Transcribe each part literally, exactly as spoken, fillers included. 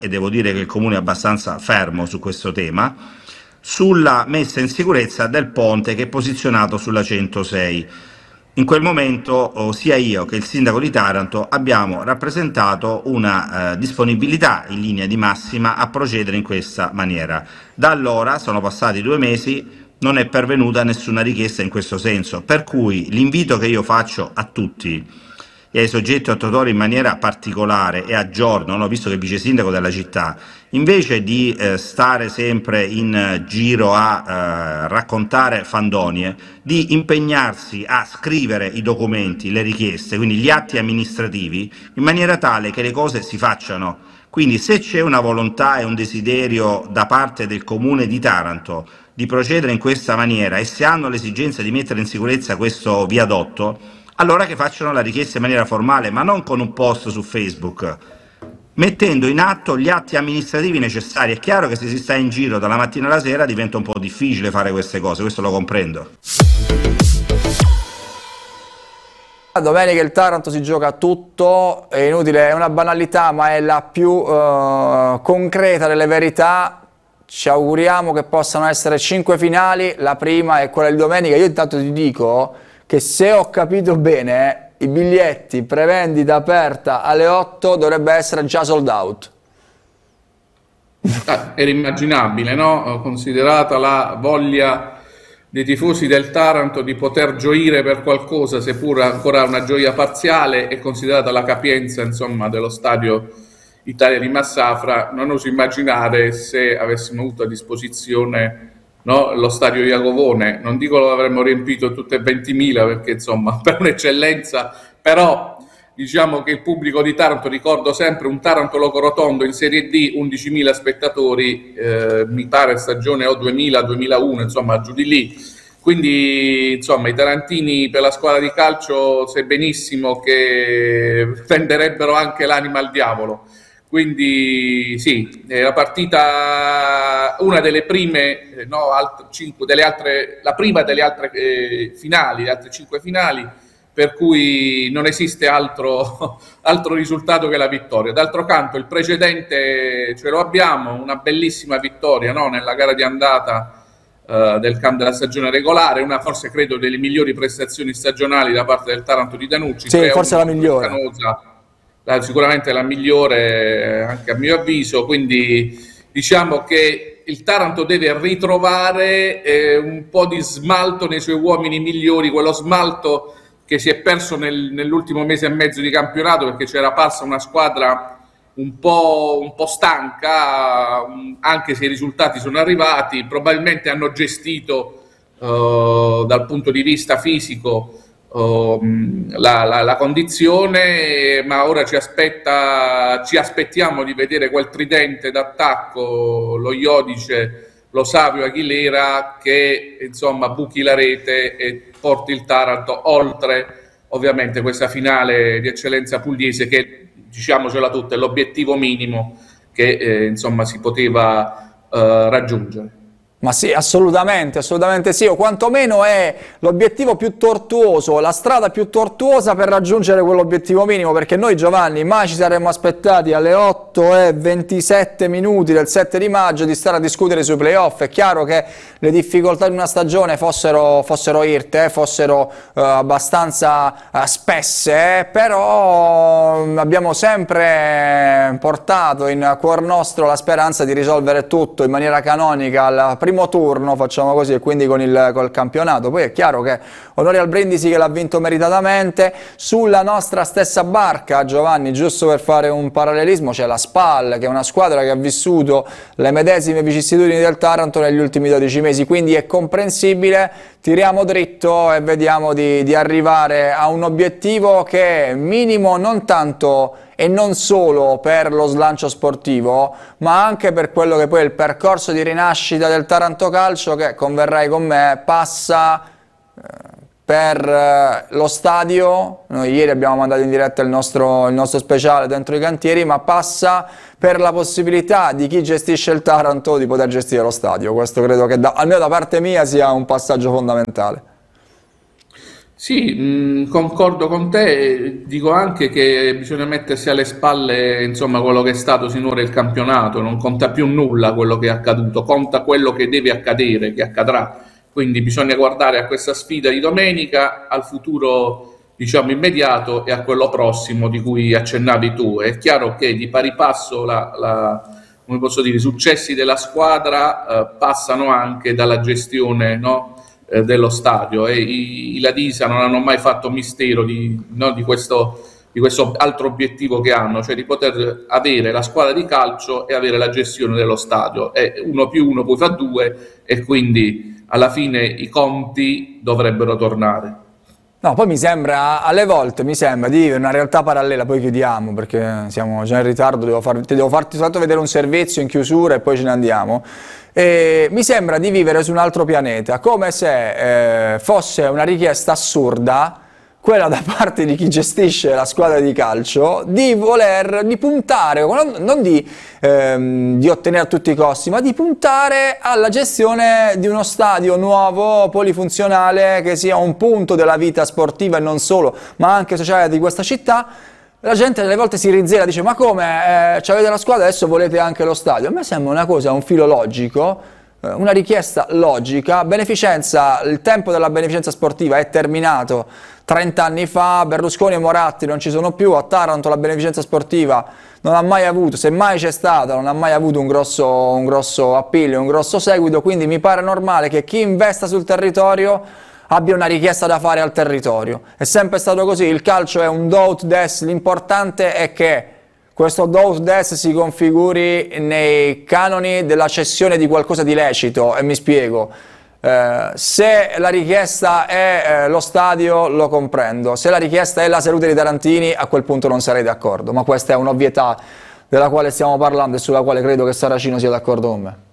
e devo dire che il Comune è abbastanza fermo su questo tema, sulla messa in sicurezza del ponte che è posizionato sulla centosei. In quel momento oh, sia io che il sindaco di Taranto abbiamo rappresentato una eh, disponibilità in linea di massima a procedere in questa maniera. Da allora sono passati due mesi, non è pervenuta nessuna richiesta in questo senso, per cui l'invito che io faccio a tutti e ai soggetti attuatori in maniera particolare e a giorno, no? Visto che è vice sindaco della città, invece di eh, stare sempre in eh, giro a eh, raccontare fandonie, di impegnarsi a scrivere i documenti, le richieste, quindi gli atti amministrativi, in maniera tale che le cose si facciano. Quindi se c'è una volontà e un desiderio da parte del Comune di Taranto di procedere in questa maniera e se hanno l'esigenza di mettere in sicurezza questo viadotto, allora che facciano la richiesta in maniera formale, ma non con un post su Facebook, mettendo in atto gli atti amministrativi necessari. È chiaro che se si sta in giro dalla mattina alla sera diventa un po' difficile fare queste cose, questo lo comprendo. Domenica il Taranto si gioca tutto, è inutile, è una banalità, ma è la più eh, concreta delle verità. Ci auguriamo che possano essere cinque finali, la prima è quella di domenica. Io intanto ti dico che se ho capito bene, i biglietti prevendita aperta alle otto dovrebbe essere già sold out. Ah, era immaginabile, no? Considerata la voglia dei tifosi del Taranto di poter gioire per qualcosa, seppur ancora una gioia parziale, e considerata la capienza, insomma, dello stadio Italia di Massafra, non oso immaginare se avessimo avuto a disposizione, no, lo stadio Iacovone. Non dico lo avremmo riempito tutte e ventimila, perché insomma per un'eccellenza, però diciamo che il pubblico di Taranto, ricordo sempre un Taranto Loco Rotondo in Serie D, undicimila spettatori, eh, mi pare stagione o duemila duemilauno, insomma giù di lì. Quindi insomma i tarantini per la squadra di calcio sai benissimo che venderebbero anche l'anima al diavolo. Quindi sì, è la partita, una delle prime, no, alt- cinque, delle altre, la prima delle altre eh, finali, le altre cinque finali, per cui non esiste altro, altro risultato che la vittoria. D'altro canto il precedente ce lo abbiamo, una bellissima vittoria, no, nella gara di andata eh, del camp della stagione regolare, una forse credo delle migliori prestazioni stagionali da parte del Taranto di Danucci. Sì, forse la migliore. Canosa, La, sicuramente la migliore anche a mio avviso, quindi diciamo che il Taranto deve ritrovare eh, un po' di smalto nei suoi uomini migliori, quello smalto che si è perso nel, nell'ultimo mese e mezzo di campionato, perché c'era passa una squadra un po', un po' stanca, anche se i risultati sono arrivati, probabilmente hanno gestito eh, dal punto di vista fisico Um, la, la, la condizione, ma ora ci aspetta, ci aspettiamo di vedere quel tridente d'attacco, lo Iodice, lo Savio, Aguilera, che insomma buchi la rete e porti il Taranto oltre ovviamente questa finale di eccellenza pugliese, che diciamocela tutta è l'obiettivo minimo che eh, insomma si poteva eh, raggiungere. Ma sì, assolutamente, assolutamente sì, o quantomeno è l'obiettivo più tortuoso, la strada più tortuosa per raggiungere quell'obiettivo minimo, perché noi, Giovanni, mai ci saremmo aspettati alle otto e ventisette minuti del sette di maggio di stare a discutere sui playoff. È chiaro che le difficoltà di una stagione fossero, fossero irte, fossero eh, abbastanza eh, spesse, eh, però abbiamo sempre portato in cuor nostro la speranza di risolvere tutto in maniera canonica al primo primo turno, facciamo così, e quindi con il, col campionato. Poi è chiaro che onore al Brindisi che l'ha vinto meritatamente. Sulla nostra stessa barca, Giovanni, giusto per fare un parallelismo, c'è la Spal, che è una squadra che ha vissuto le medesime vicissitudini del Taranto negli ultimi dodici mesi, quindi è comprensibile. Tiriamo dritto e vediamo di, di arrivare a un obiettivo che è minimo non tanto e non solo per lo slancio sportivo, ma anche per quello che poi è il percorso di rinascita del Taranto Calcio, che, converrai con me, passa eh, per eh, lo stadio. Noi ieri abbiamo mandato in diretta il nostro, il nostro speciale dentro i cantieri, ma passa per la possibilità di chi gestisce il Taranto di poter gestire lo stadio. Questo credo che da, almeno da parte mia sia un passaggio fondamentale. Sì, mh, concordo con te, dico anche che bisogna mettersi alle spalle, insomma, quello che è stato sinora il campionato, non conta più nulla quello che è accaduto, conta quello che deve accadere, che accadrà. Quindi bisogna guardare a questa sfida di domenica, al futuro, diciamo, immediato e a quello prossimo di cui accennavi tu. È chiaro che di pari passo la, la- come posso dire, i successi della squadra eh, passano anche dalla gestione, no? eh, dello stadio, e i, i Ladisa non hanno mai fatto mistero di, no, di questo, di questo altro obiettivo che hanno, cioè di poter avere la squadra di calcio e avere la gestione dello stadio. E uno più uno poi fa due, e quindi alla fine i conti dovrebbero tornare. No, poi mi sembra, alle volte mi sembra di vivere una realtà parallela, poi chiudiamo perché siamo già in ritardo, devo far, ti devo farti soltanto vedere un servizio in chiusura e poi ce ne andiamo. E mi sembra di vivere su un altro pianeta, come se eh, fosse una richiesta assurda quella da parte di chi gestisce la squadra di calcio di voler, di puntare, non, non di, ehm, di ottenere a tutti i costi, ma di puntare alla gestione di uno stadio nuovo, polifunzionale, che sia un punto della vita sportiva e non solo, ma anche sociale di questa città. La gente alle volte si rizzela, dice: ma come, eh, avete la squadra, adesso volete anche lo stadio? A me sembra una cosa, un filo logico, una richiesta logica. Beneficenza, il tempo della beneficenza sportiva è terminato trenta anni fa, Berlusconi e Moratti non ci sono più, a Taranto la beneficenza sportiva non ha mai avuto, se mai c'è stata, non ha mai avuto un grosso, un grosso appeal, un grosso seguito, quindi mi pare normale che chi investa sul territorio abbia una richiesta da fare al territorio. È sempre stato così, il calcio è un do ut des, l'importante è che questo do ut des si configuri nei canoni della cessione di qualcosa di lecito, e mi spiego. Eh, se la richiesta è eh, lo stadio, lo comprendo. Se la richiesta è la salute dei tarantini, a quel punto non sarei d'accordo, ma questa è un'ovvietà della quale stiamo parlando e sulla quale credo che Saracino sia d'accordo con me.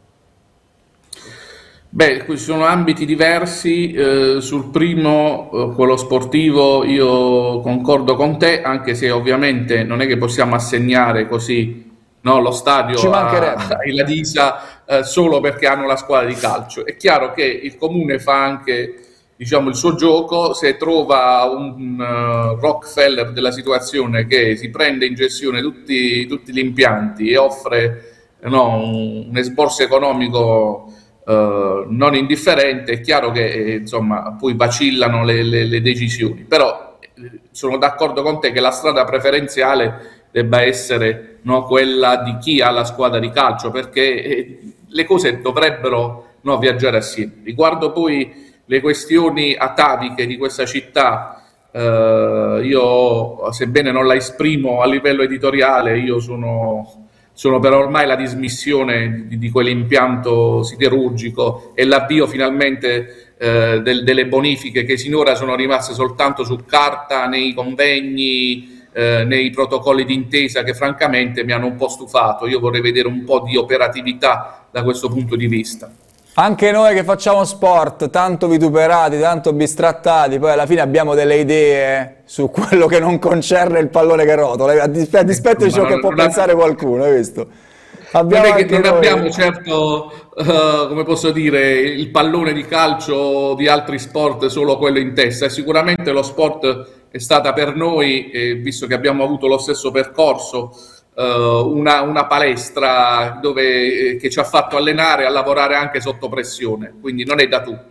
Beh, questi sono ambiti diversi. Eh, sul primo, eh, quello sportivo, io concordo con te, anche se ovviamente non è che possiamo assegnare così, no, lo stadio Ci a- mancherebbe. ai Ladisa eh, solo perché hanno la squadra di calcio. È chiaro che il comune fa anche, diciamo, il suo gioco. Se trova un eh, Rockefeller della situazione che si prende in gestione tutti, tutti gli impianti e offre, no, un, un esborso economico eh, non indifferente, è chiaro che eh, insomma poi vacillano le, le- le decisioni, però eh, sono d'accordo con te che la strada preferenziale debba essere, no, quella di chi ha la squadra di calcio, perché eh, le cose dovrebbero, no, viaggiare assieme. Riguardo poi le questioni ataviche di questa città, eh, io, sebbene non la esprimo a livello editoriale, io sono sono per ormai la dismissione di, di quell'impianto siderurgico e l'avvio finalmente eh, del- delle bonifiche che sinora sono rimaste soltanto su carta, nei convegni, eh, nei protocolli d'intesa, che francamente mi hanno un po' stufato. Io vorrei vedere un po' di operatività da questo punto di vista. Anche noi che facciamo sport, tanto vituperati, tanto bistrattati, poi alla fine abbiamo delle idee su quello che non concerne il pallone che rotola, a dis- a dispetto di Ma ciò che non, può non ab- pensare qualcuno, hai visto? non Abbiamo è che anche non noi... abbiamo certo, eh, come posso dire, il pallone di calcio di altri sport, solo quello in testa. E sicuramente lo sport è stata per noi, eh, visto che abbiamo avuto lo stesso percorso, eh, una, una palestra dove, eh, che ci ha fatto allenare a lavorare anche sotto pressione, quindi non è da tutti.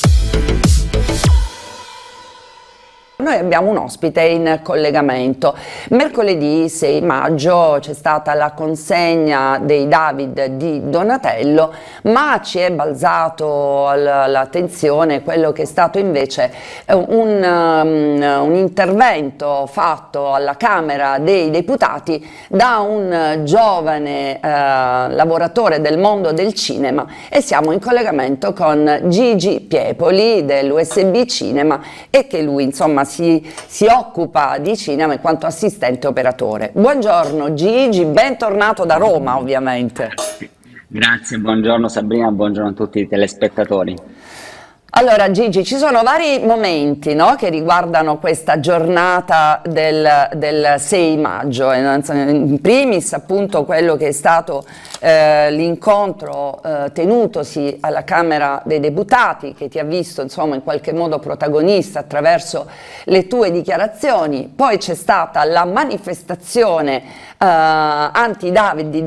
Noi abbiamo un ospite in collegamento. Mercoledì sei maggio c'è stata la consegna dei David di Donatello, ma ci è balzato all'attenzione quello che è stato invece un, um, un intervento fatto alla Camera dei Deputati da un giovane eh, lavoratore del mondo del cinema, e siamo in collegamento con Gigi Piepoli dell'U S B Cinema, e che lui insomma Si, si occupa di cinema in quanto assistente operatore. Buongiorno Gigi, bentornato da Roma ovviamente. Grazie, buongiorno Sabrina, buongiorno a tutti i telespettatori. Allora Gigi, ci sono vari momenti, no, che riguardano questa giornata del, del sei maggio, in primis appunto quello che è stato eh, l'incontro eh, tenutosi alla Camera dei Deputati, che ti ha visto insomma in qualche modo protagonista attraverso le tue dichiarazioni. Poi c'è stata la manifestazione eh, anti-David di